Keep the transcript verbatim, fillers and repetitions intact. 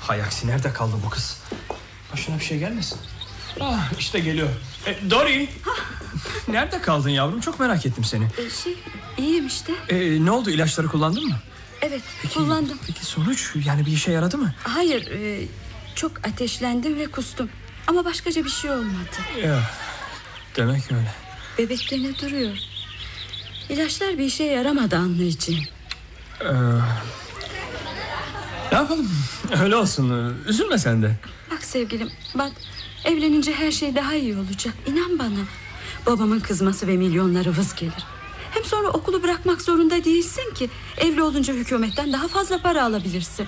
Hay aksi, nerede kaldı bu kız? Başına bir şey gelmesin. Ah, işte geliyor. e, Dory. Nerede kaldın yavrum, çok merak ettim seni. Ee, şey iyiyim işte. e, Ne oldu, ilaçları kullandın mı? Evet, Peki, kullandım. Peki sonuç, yani bir işe yaradı mı? Hayır, e, çok ateşlendim ve kustum. Ama başkaca bir şey olmadı. Ya, demek öyle. Bebek gene duruyor. İlaçlar bir işe yaramadı anlayacağım. Ee, Ne yapalım, öyle olsun, üzülme sen de. Bak sevgilim, bak, evlenince her şey daha iyi olacak, inan bana. Babamın kızması ve milyonları vız gelir. Hem sonra okulu bırakmak zorunda değilsin ki. Evli olunca hükümetten daha fazla para alabilirsin.